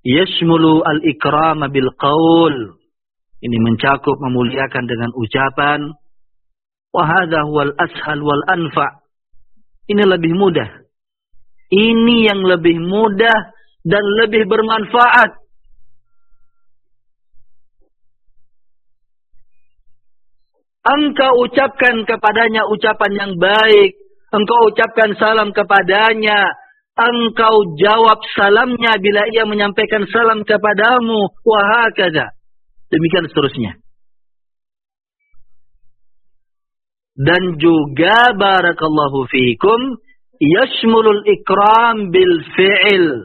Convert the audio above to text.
yashmulu al-ikram bil qaul. Ini mencakup memuliakan dengan ucapan. Wa hadha huwal ashal wal anfa'. Ini lebih mudah. Ini yang lebih mudah dan lebih bermanfaat. Engkau ucapkan kepadanya ucapan yang baik. Engkau ucapkan salam kepadanya. Engkau jawab salamnya bila ia menyampaikan salam kepadamu. Wahakadha. Demikian seterusnya. Dan juga barakallahu fiikum yashmulul ikram bil fi'il.